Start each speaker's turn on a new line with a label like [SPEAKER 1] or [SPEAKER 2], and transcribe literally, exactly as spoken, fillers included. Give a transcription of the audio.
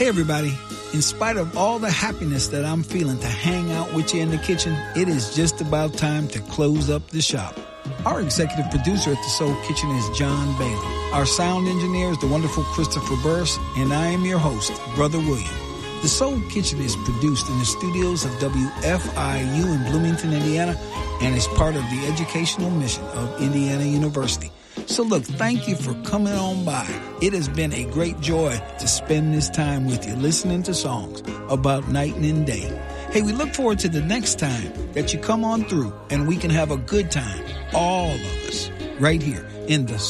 [SPEAKER 1] Hey everybody, in spite of all the happiness that I'm feeling to hang out with you in the kitchen, it is just about time to close up the shop. Our executive producer at the Soul Kitchen is John Bailey. Our sound engineer is the wonderful Christopher Burse, and I am your host, Brother William. The Soul Kitchen is produced in the studios of W F I U in Bloomington, Indiana, and is part of the educational mission of Indiana University. So look, thank you for coming on by. It has been a great joy to spend this time with you, listening to songs about night and day. Hey, we look forward to the next time that you come on through and we can have a good time, all of us, right here in the